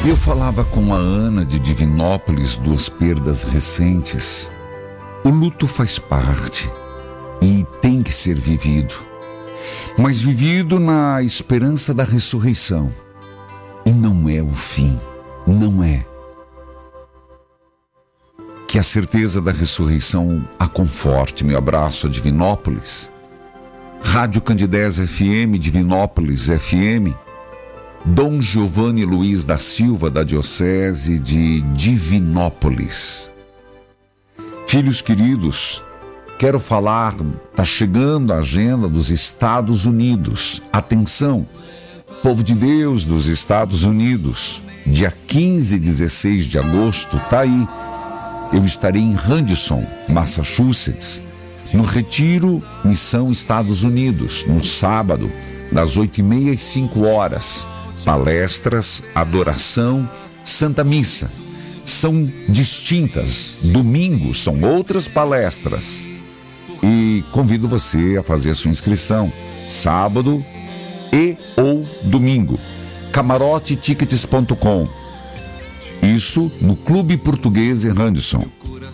Eu falava com a Ana de Divinópolis, duas perdas recentes. O luto faz parte e tem que ser vivido, mas vivido na esperança da ressurreição. E não é o fim, não é. Que a certeza da ressurreição a conforte. Meu abraço a Divinópolis. Rádio Candidez FM, Divinópolis FM. Dom Giovanni Luiz da Silva, da Diocese de Divinópolis. Filhos queridos, quero falar, está chegando a agenda dos Estados Unidos. Atenção, povo de Deus dos Estados Unidos, dia 15 e 16 de agosto, está aí. Eu estarei em Radisson, Massachusetts, no Retiro Missão Estados Unidos, no sábado, das 8h30 às 5h. Palestras, adoração, Santa Missa. São distintas. Domingo são outras palestras. E convido você a fazer a sua inscrição. Sábado e ou domingo. Camarotetickets.com. Isso no Clube Português em Radisson.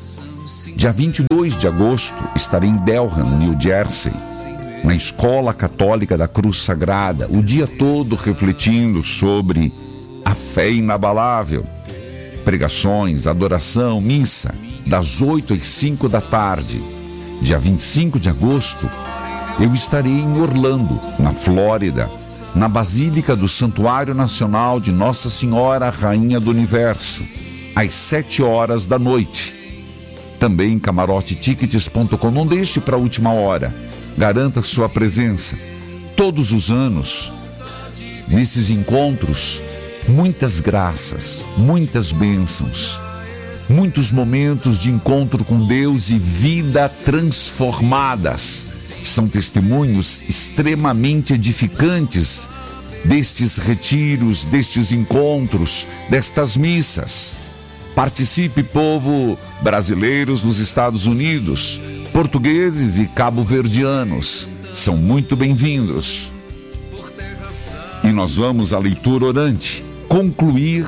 Dia 22 de agosto estarei em Delham, New Jersey, na Escola Católica da Cruz Sagrada, o dia todo refletindo sobre a fé inabalável. Pregações, adoração, missa, das 8 às 5 da tarde. Dia 25 de agosto, eu estarei em Orlando, na Flórida, na Basílica do Santuário Nacional de Nossa Senhora Rainha do Universo, às 7h da noite. Também camarotetickets.com. Não deixe para a última hora. Garanta sua presença. Todos os anos, nesses encontros, muitas graças, muitas bênçãos, muitos momentos de encontro com Deus e vida transformadas. São testemunhos extremamente edificantes destes retiros, destes encontros, destas missas. Participe, povo brasileiros nos Estados Unidos, portugueses e cabo-verdianos, são muito bem-vindos. E nós vamos à leitura orante, concluir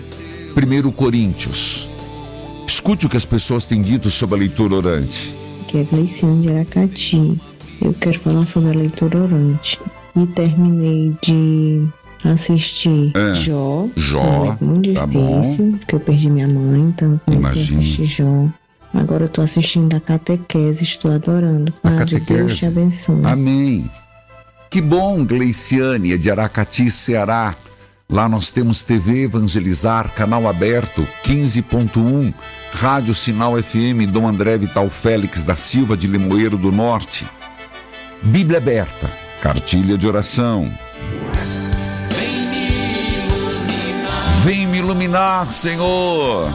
1 Coríntios. Escute o que as pessoas têm dito sobre a leitura orante. Que é Gleicinho de Aracati. Eu quero falar sobre a leitura orante. E terminei de assistir Jó. É muito difícil, porque eu perdi minha mãe, então comecei a assistir Jó. Agora eu estou assistindo a catequese, estou adorando. Padre, Deus te abençoe. Amém. Que bom, Gleiciane, de Aracati, Ceará. Lá nós temos TV Evangelizar, canal aberto, 15.1, Rádio Sinal FM, Dom André Vital Félix da Silva, de Limoeiro do Norte. Bíblia aberta, cartilha de oração. Vem me iluminar, Senhor.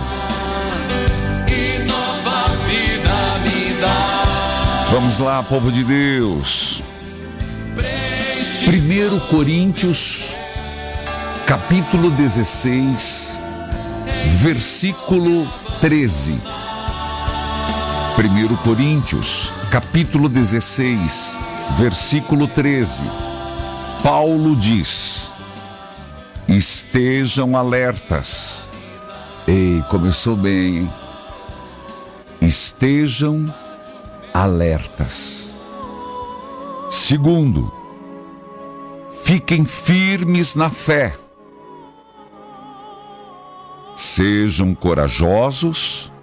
E nova vida me dá. Vamos lá, povo de Deus. 1 Coríntios, capítulo 16, versículo 13. 1 Coríntios, capítulo 16, versículo 13. Paulo diz: estejam alertas. Ei, começou bem, hein? Estejam alertas. Segundo, fiquem firmes na fé. Sejam corajosos,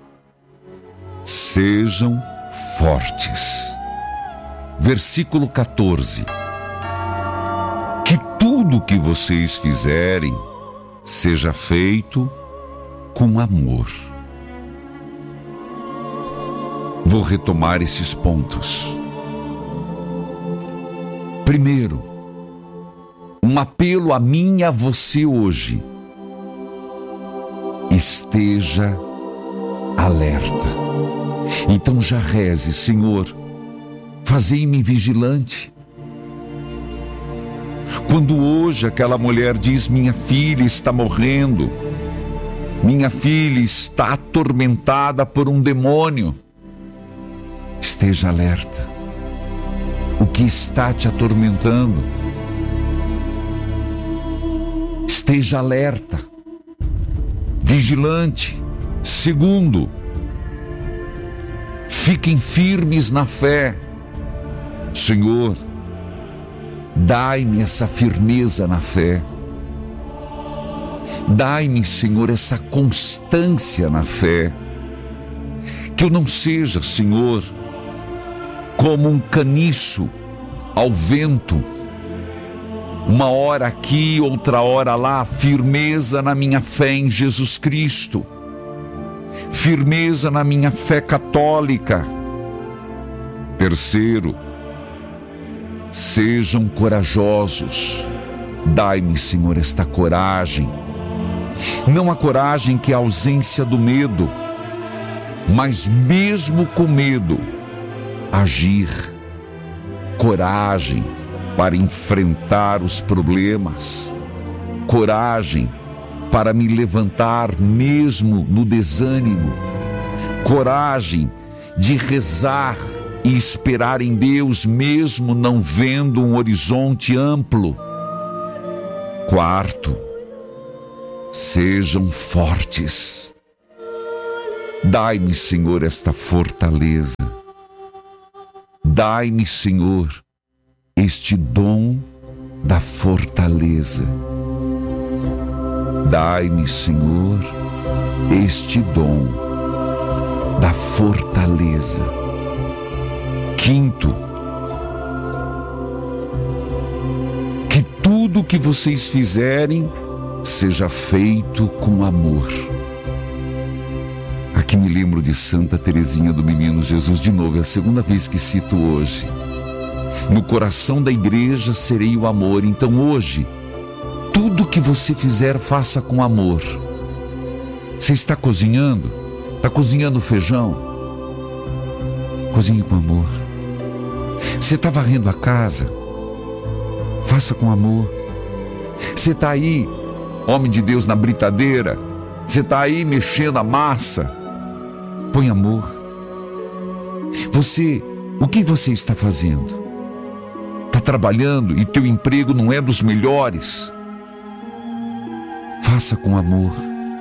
sejam fortes. Versículo 14. Que tudo que vocês fizerem seja feito com amor. Vou retomar esses pontos. Primeiro, um apelo a mim e a você hoje. Esteja alerta. Então já reze: Senhor, fazei-me vigilante. Quando hoje aquela mulher diz: minha filha está morrendo, minha filha está atormentada por um demônio, esteja alerta. O que está te atormentando? Esteja alerta. vigilante. Segundo, fiquem firmes na fé. Senhor, dai-me essa firmeza na fé. Dai-me, Senhor, essa constância na fé. Que eu não seja, Senhor, como um caniço ao vento, uma hora aqui, outra hora lá. Firmeza na minha fé em Jesus Cristo, firmeza na minha fé católica. Terceiro, sejam corajosos. Dai-me, Senhor, esta coragem, não a coragem que é a ausência do medo, mas mesmo com medo, agir. Coragem para enfrentar os problemas, coragem para me levantar mesmo no desânimo, coragem de rezar e esperar em Deus mesmo não vendo um horizonte amplo. Quarto, sejam fortes. Dai-me, Senhor, esta fortaleza. Dai-me, Senhor, este dom da fortaleza. Dai-me, Senhor, este dom da fortaleza. Quinto, que tudo que vocês fizerem seja feito com amor. Aqui me lembro de Santa Teresinha do Menino Jesus de novo, é a segunda vez que cito hoje. No coração da igreja serei o amor. Então hoje, tudo que você fizer, faça com amor. Você está cozinhando? Está cozinhando feijão? Cozinhe com amor. Você está varrendo a casa? Faça com amor. Você está aí, homem de Deus, na britadeira? Você está aí mexendo a massa? Põe amor. O que você está fazendo? Está trabalhando e teu emprego não é dos melhores? Faça com amor.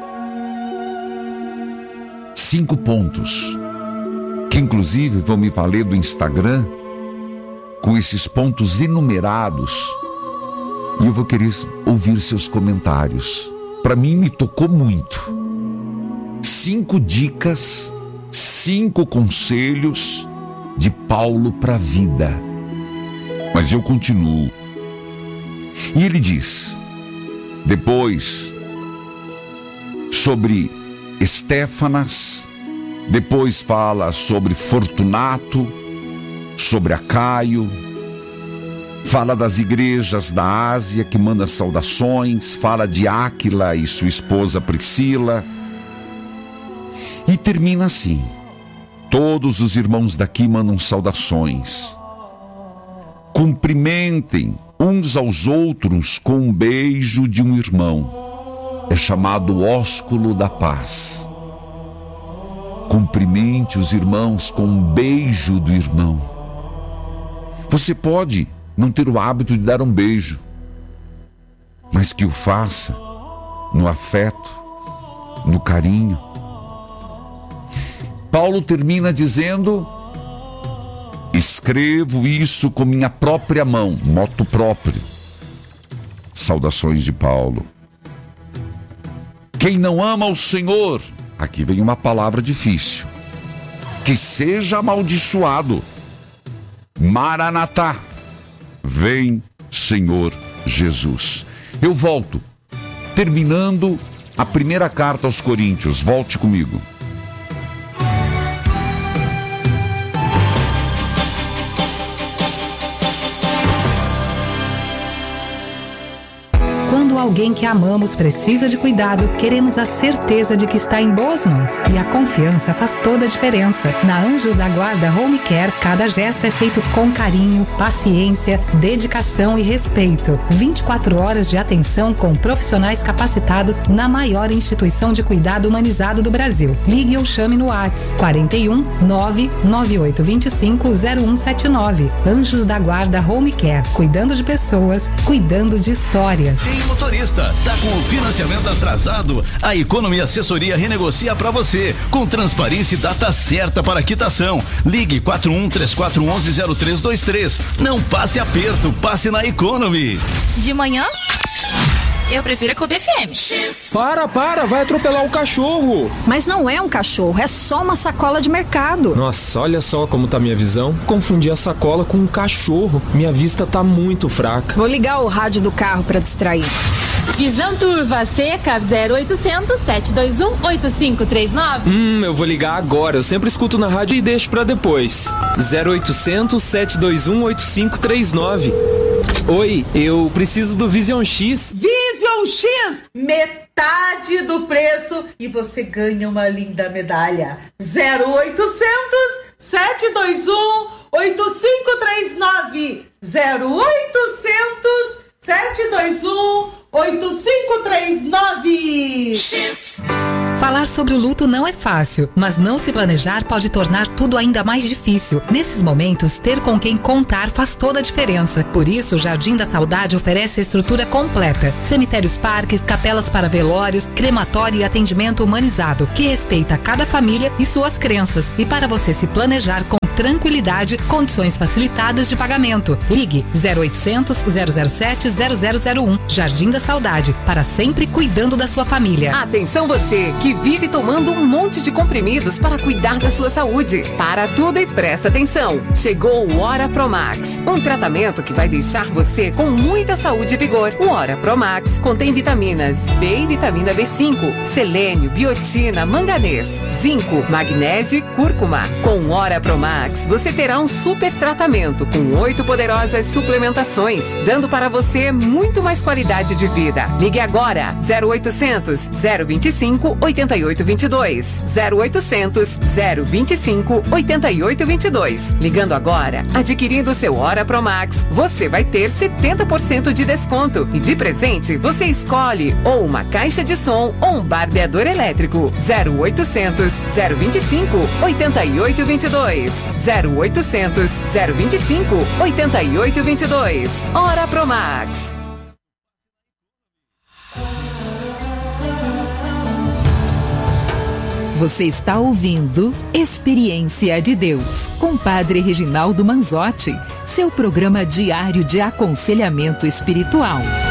5 pontos, que inclusive vão me valer do Instagram, com esses pontos enumerados, e eu vou querer ouvir seus comentários. Para mim me tocou muito. 5 dicas, 5 conselhos de Paulo para a vida. Mas eu continuo. E ele diz, depois, sobre Estéfanas, depois fala sobre Fortunato, sobre Acaio, fala das igrejas da Ásia que manda saudações, fala de Áquila e sua esposa Priscila, e termina assim: todos os irmãos daqui mandam saudações. Cumprimentem uns aos outros com um beijo de um irmão. É chamado ósculo da paz. Cumprimente os irmãos com um beijo do irmão. Você pode não ter o hábito de dar um beijo, mas que o faça no afeto, no carinho. Paulo termina dizendo: escrevo isso com minha própria mão, moto próprio. Saudações de Paulo. Quem não ama o Senhor, aqui vem uma palavra difícil, que seja amaldiçoado. Maranatá, vem Senhor Jesus. Eu volto, terminando a primeira carta aos Coríntios. Volte comigo. Quando alguém que amamos precisa de cuidado, queremos a certeza de que está em boas mãos. E a confiança faz toda a diferença. Na Anjos da Guarda Home Care, cada gesto é feito com carinho, paciência, dedicação e respeito. 24 horas de atenção com profissionais capacitados na maior instituição de cuidado humanizado do Brasil. Ligue ou chame no WhatsApp 41 99825 0179. Anjos da Guarda Home Care, cuidando de pessoas, cuidando de histórias. Tem motorista motorista, tá com o financiamento atrasado? A Economy Assessoria renegocia para você, com transparência e data certa para quitação. Ligue 4134110323. Não passe aperto, passe na Economy. De manhã, eu prefiro a Clube FM. Para, vai atropelar o cachorro. Mas não é um cachorro, é só uma sacola de mercado. Nossa, olha só como tá minha visão. Confundi a sacola com um cachorro. Minha vista tá muito fraca. Vou ligar o rádio do carro pra distrair. Visão Turva Seca 0800 721 8539. Eu vou ligar agora. Eu sempre escuto na rádio e deixo pra depois. 0800 721 8539. Oi, eu preciso do Vision X. Vision X, metade do preço e você ganha uma linda medalha. 0800 721 8539. 0800 721 8539. X. Falar sobre o luto não é fácil, mas não se planejar pode tornar tudo ainda mais difícil. Nesses momentos, ter com quem contar faz toda a diferença. Por isso, o Jardim da Saudade oferece a estrutura completa: cemitérios, parques, capelas para velórios, crematório e atendimento humanizado, que respeita cada família e suas crenças. E para você se planejar com tranquilidade, condições facilitadas de pagamento. Ligue 0800 007 0001. Jardim da Saudade, para sempre cuidando da sua família. Atenção você que vive tomando um monte de comprimidos para cuidar da sua saúde. Para tudo e presta atenção. Chegou o Ora Promax, um tratamento que vai deixar você com muita saúde e vigor. O Ora Promax contém vitaminas B e vitamina B5, selênio, biotina, manganês, zinco, magnésio e cúrcuma. Com o Ora Promax, você terá um super tratamento com 8 poderosas suplementações, dando para você muito mais qualidade de vida. Ligue agora, 0800 025 8822. 0800 025 8822. Ligando agora, adquirindo seu Ora Promax, você vai ter 70% de desconto. E de presente, você escolhe ou uma caixa de som ou um barbeador elétrico. 0800 025 8822. 0800 025 8822. Ora Promax. Você está ouvindo Experiência de Deus, com Padre Reginaldo Manzotti, seu programa diário de aconselhamento espiritual.